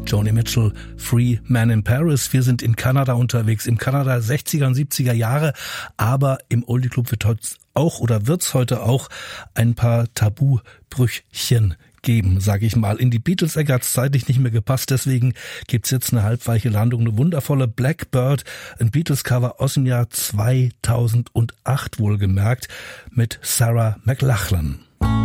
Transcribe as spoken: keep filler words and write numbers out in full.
Joni Mitchell, Free Man in Paris. Wir sind in Kanada unterwegs, im Kanada sechziger und siebziger Jahre, aber im Oldie Club wird heute auch oder wird's heute auch ein paar Tabubrüchchen geben, sage ich mal. In die Beatles-Ecke hat's zeitlich nicht mehr gepasst, deswegen gibt's jetzt eine halbweiche Landung, eine wundervolle Blackbird, ein Beatles-Cover aus dem Jahr zweitausendacht wohlgemerkt, mit Sarah McLachlan.